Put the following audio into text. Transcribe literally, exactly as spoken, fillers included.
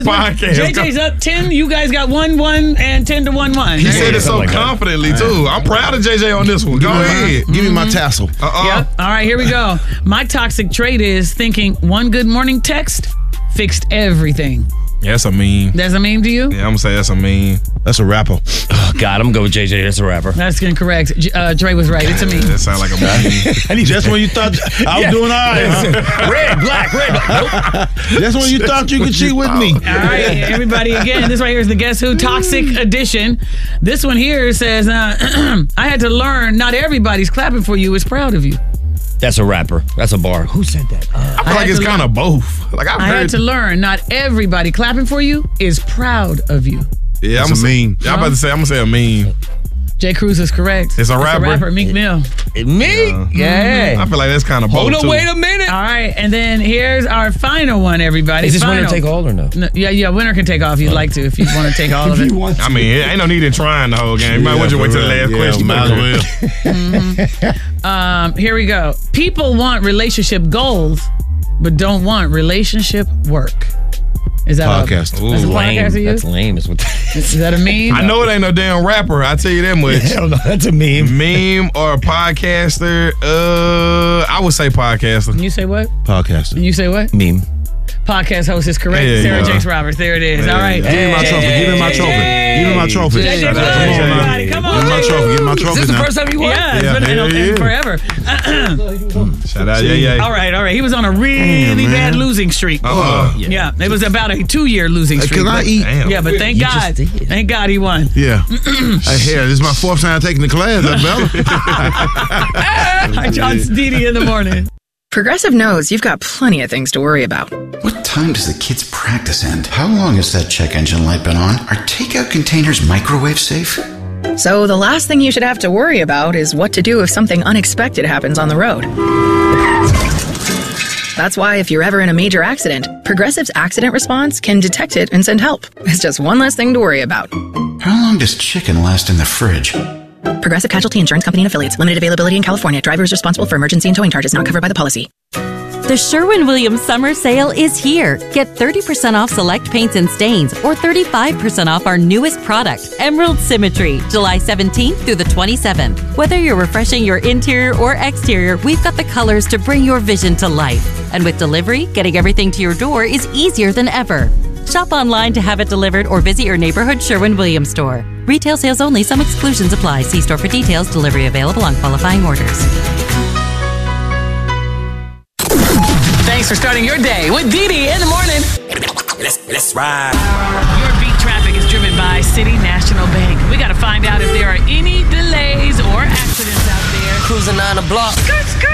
podcast. J J's up ten. You guys got one, one, and ten to one, one. He said it so like confidently, too. I'm proud of J J on this one. Go ahead. Give me my tassel. Uh-uh. Yep. All right, here we go. My toxic trait is thinking one good morning text fixed everything. Yeah, that's a meme. That's a meme to you? Yeah, I'm going to say that's a meme. That's a rapper. Oh, God, I'm going to go with J J. That's a rapper. That's incorrect. Uh, Dre was right. It's a meme. That sounds like a meme. Just when you thought I was Yeah. doing all right. Huh? Red, black, red. Nope. Just when you thought you could cheat with me. All right, everybody, again, this right here is the Guess Who Toxic Edition. This one here says, uh, I had to learn not everybody's clapping for you is proud of you. That's a rapper. That's a bar. Who said that? Uh, I feel I like had it's to kind of both. Like I've I heard. had to learn not everybody clapping for you is proud of you. Yeah, That's I'm a meme. Yeah, I'm about to say. I'm gonna say a meme. Jay Cruz is correct. It's a rapper. rapper, Meek Mill. me? Yeah. I feel like that's kind of both. Hold on, too. wait a minute. All right, and then here's our final one, everybody. Is this final. winner take all or no? No, yeah, yeah, winner can take off if you'd like to, if you want to take all of it. I mean, it ain't no need in trying the whole game. You might want to wait till the last yeah, question. might as well. Um, here we go. People want relationship goals, but don't want relationship work. Is that Podcast. A, that's a lame. podcast of you? That's lame. Is, what Is that a meme? I know it ain't no damn rapper. I tell you that much. Hell no, that's a meme. Meme or a podcaster? Uh, I would say podcaster. You say what? Podcaster. You say what? Meme. Podcast host is correct. There you Sarah go. Jakes Roberts. There it is. There All you right. go. Give me my trophy. Give me my trophy. Give me my trophy. J J, Shout out to come on, J J. everybody. Come on. Give me my trophy. Give me my Is trophy this the now. first time you won? Yeah, it's Yeah, been hell in, yeah. in forever. Shout out, yeah, yeah. All right, all right. He was on a really Damn, bad man. losing streak. Uh-uh. Yeah, it was about a two-year losing Hey, streak. can I but- eat? Damn. Yeah, but thank You God, just did. thank God he won. Yeah. Hey, here, this is my fourth time taking the class. That's better. Hi, John Didi in the morning. Progressive knows you've got plenty of things to worry about. What time does the kids' practice end? How long has that check engine light been on? Are takeout containers microwave safe? So the last thing you should have to worry about is what to do if something unexpected happens on the road. That's why if you're ever in a major accident, Progressive's accident response can detect it and send help. It's just one less thing to worry about. How long does chicken last in the fridge? Progressive Casualty Insurance Company and Affiliates. Limited availability in California. Driver is responsible for emergency and towing charges not covered by the policy. The Sherwin-Williams Summer Sale is here. Get thirty percent off select paints and stains or thirty-five percent off our newest product, Emerald Symmetry, July seventeenth through the twenty-seventh. Whether you're refreshing your interior or exterior, we've got the colors to bring your vision to life. And with delivery, getting everything to your door is easier than ever. Shop online to have it delivered or visit your neighborhood Sherwin-Williams store. Retail sales only. Some exclusions apply. See store for details. Delivery available on qualifying orders. Thanks for starting your day with Didi in the morning. Let's, let's ride. Your beat traffic is driven by City National Bank. We got to find out if there are any delays or accidents out there. Cruising on the block. Skirt, skirt.